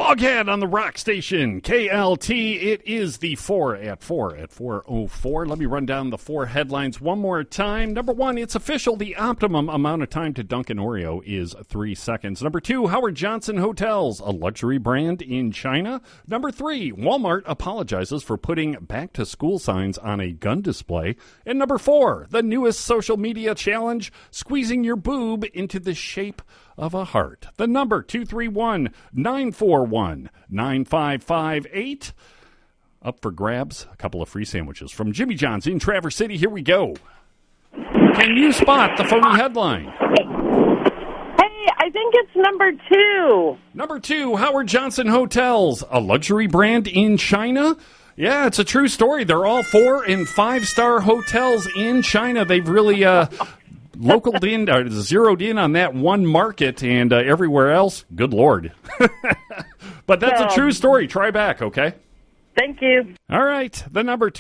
Foghat on the rock station, KLT. It is the 4 at 4:04. Let me run down the 4 headlines one more time. Number 1, it's official. The optimum amount of time to dunk an Oreo is 3 seconds. Number 2, Howard Johnson Hotels, a luxury brand in China. Number 3, Walmart apologizes for putting back-to-school signs on a gun display. And number 4, the newest social media challenge, squeezing your boob into the shape of a heart. The number 231-941-9558. Up for grabs, a couple of free sandwiches from Jimmy John's in Traverse City. Here we go. Can you spot the phony headline? Hey, I think it's number 2. Number 2, Howard Johnson Hotels, a luxury brand in China. Yeah, it's a true story. They're all 4- and 5-star hotels in China. They've really zeroed in on that one market, and everywhere else, good Lord. But that's a true story. Try back, okay? Thank you. All right. The number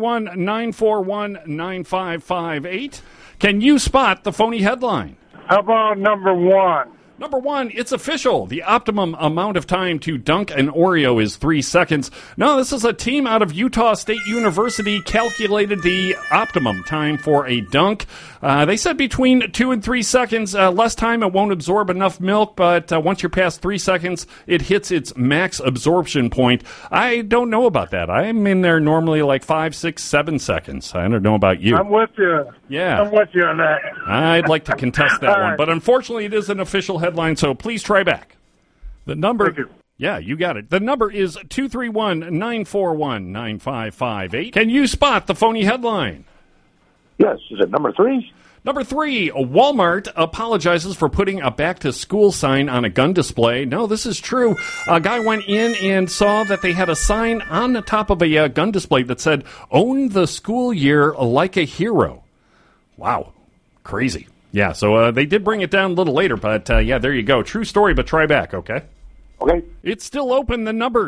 231-941-9558. Can you spot the phony headline? How about number 1? Number 1, it's official. The optimum amount of time to dunk an Oreo is 3 seconds. No, this is a team out of Utah State University calculated the optimum time for a dunk. They said between 2 and 3 seconds. Less time, it won't absorb enough milk, but once you're past 3 seconds, it hits its max absorption point. I don't know about that. I'm in there normally like 5, 6, 7 seconds. I don't know about you. I'm with you. Yeah. I'm with you on that. I'd like to contest that All one, right. but unfortunately it is an official headline, so please try back. The number... Thank you. Yeah, you got it. The number is 231-941-9558. Can you spot the phony headline? Yes. Is it number 3? Number 3, Walmart apologizes for putting a back-to-school sign on a gun display. No, this is true. A guy went in and saw that they had a sign on the top of a gun display that said, "Own the school year like a hero." Wow. Crazy. Yeah, so they did bring it down a little later, but yeah, there you go. True story, but try back, okay? Okay. It's still open. The number,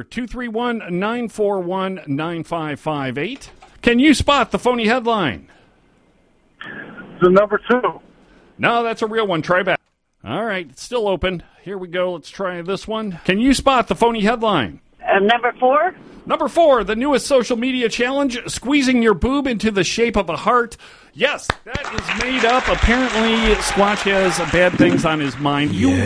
231-941-9558. Can you spot the phony headline? The number 2. No, that's a real one. Try back. All right, it's still open. Here we go. Let's try this one. Can you spot the phony headline? Number 4? Number 4, the newest social media challenge, squeezing your boob into the shape of a heart. Yes, that is made up. Apparently, Squatch has bad things on his mind. You